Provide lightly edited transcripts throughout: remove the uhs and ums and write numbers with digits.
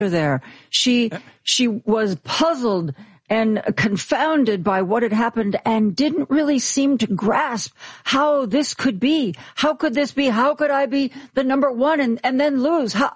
there. She was puzzled and confounded by what had happened and didn't really seem to grasp how this could be. How could this be? How could I be the number one and then lose? It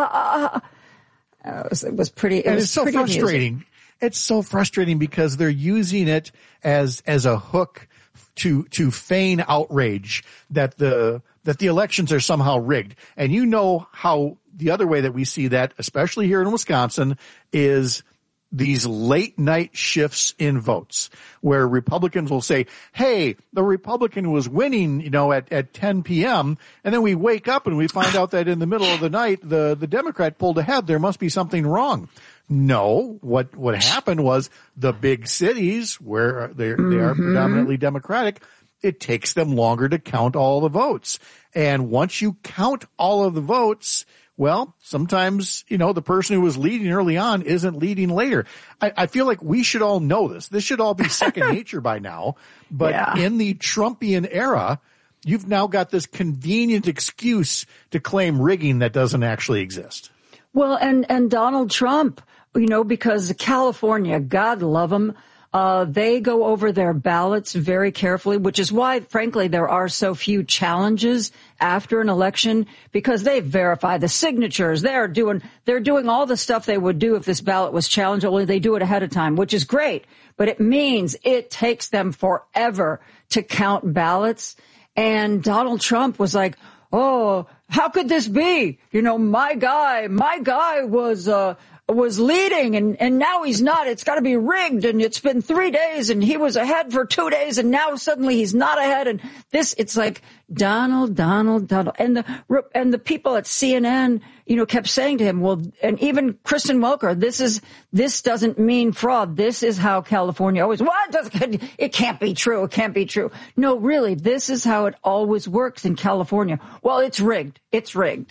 was pretty. It's so frustrating. Amusing. It's so frustrating because they're using it as a hook to feign outrage that the elections are somehow rigged. And you know how the other way that we see that, especially here in Wisconsin, is these late night shifts in votes where Republicans will say, hey, the Republican was winning, at 10 p.m. And then we wake up and we find out that in the middle of the night, the Democrat pulled ahead. There must be something wrong. No, what happened was the big cities where they are predominantly Democratic, it takes them longer to count all the votes. And once you count all of the votes, well, sometimes, the person who was leading early on isn't leading later. I feel like we should all know this. This should all be second nature by now. But in the Trumpian era, you've now got this convenient excuse to claim rigging that doesn't actually exist. Well, and Donald Trump, because California, God love him, they go over their ballots very carefully, which is why, frankly, there are so few challenges after an election, because they verify the signatures. They're doing all the stuff they would do if this ballot was challenged, only they do it ahead of time, which is great. But it means it takes them forever to count ballots. And Donald Trump was like, oh, how could this be? My guy was leading and now he's not. It's got to be rigged. And it's been 3 days and he was ahead for 2 days and now suddenly he's not ahead. And it's like Donald. And the people at CNN, kept saying to him, well, and even Kristen Welker, this doesn't mean fraud. This is how California always, it can't be true. It can't be true. No, really, this is how it always works in California. Well, it's rigged. It's rigged.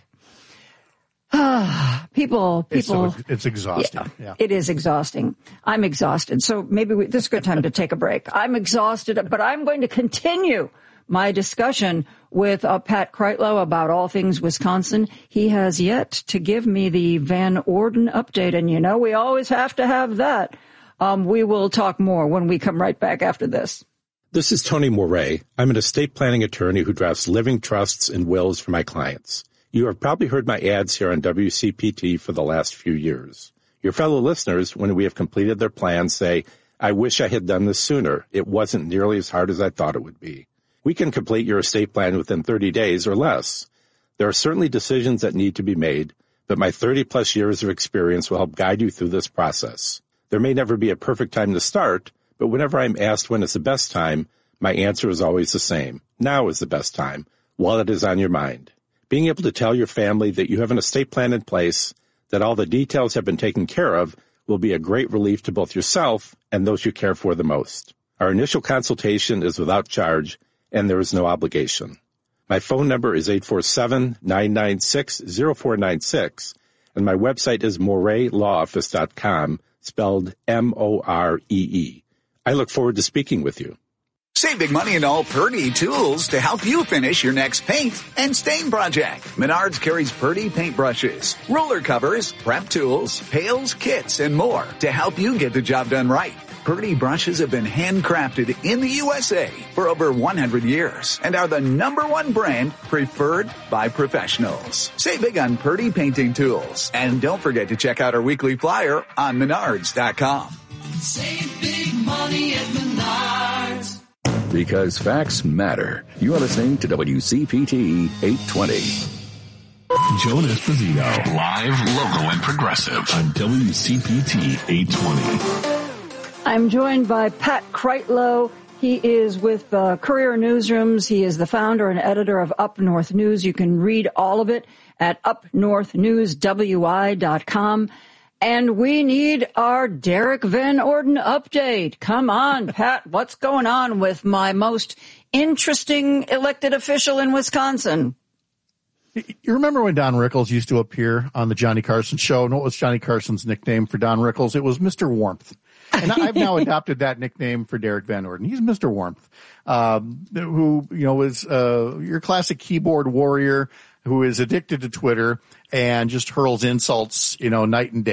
People. It's exhausting. Yeah. It is exhausting. I'm exhausted. So maybe this is a good time to take a break. I'm exhausted, but I'm going to continue my discussion with Pat Kreitlow about all things Wisconsin. He has yet to give me the Van Orden update, and we always have to have that. We will talk more when we come right back after this. This is Tony Moret. I'm an estate planning attorney who drafts living trusts and wills for my clients. You have probably heard my ads here on WCPT for the last few years. Your fellow listeners, when we have completed their plans, say, I wish I had done this sooner. It wasn't nearly as hard as I thought it would be. We can complete your estate plan within 30 days or less. There are certainly decisions that need to be made, but my 30-plus years of experience will help guide you through this process. There may never be a perfect time to start, but whenever I'm asked when is the best time, my answer is always the same. Now is the best time, while it is on your mind. Being able to tell your family that you have an estate plan in place, that all the details have been taken care of, will be a great relief to both yourself and those you care for the most. Our initial consultation is without charge, and there is no obligation. My phone number is 847-996-0496, and my website is moretlawoffice.com, spelled M-O-R-E-E. I look forward to speaking with you. Save big money in all Purdy tools to help you finish your next paint and stain project. Menards carries Purdy paintbrushes, roller covers, prep tools, pails, kits, and more to help you get the job done right. Purdy brushes have been handcrafted in the USA for over 100 years and are the #1 brand preferred by professionals. Save big on Purdy painting tools. And don't forget to check out our weekly flyer on Menards.com. Save big money at Menards. Because facts matter. You are listening to WCPT 820. Joan Esposito, live, local, and progressive on WCPT 820. I'm joined by Pat Kreitlow. He is with Courier Newsrooms. He is the founder and editor of Up North News. You can read all of it at upnorthnewswi.com. And we need our Derek Van Orden update. Come on, Pat, what's going on with my most interesting elected official in Wisconsin? You remember when Don Rickles used to appear on the Johnny Carson show? And what was Johnny Carson's nickname for Don Rickles? It was Mr. Warmth. And I've now adopted that nickname for Derek Van Orden. He's Mr. Warmth, who, is your classic keyboard warrior. who is addicted to Twitter and just hurls insults, night and day.